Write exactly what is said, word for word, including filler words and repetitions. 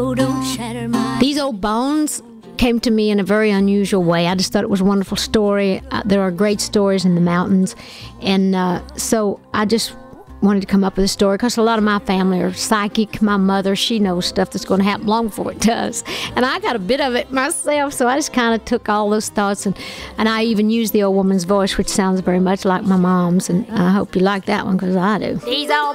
Oh, don't shatter my... These Old Bones came to me in a very unusual way. I just thought it was a wonderful story. Uh, there are great stories in the mountains. And uh, so I just wanted to come up with a story because a lot of my family are psychic. My mother, she knows stuff that's going to happen long before it does. And I got a bit of it myself, so I just kind of took all those thoughts, and, and I even used the old woman's voice, which sounds very much like my mom's, and I hope you like that one because I do. These old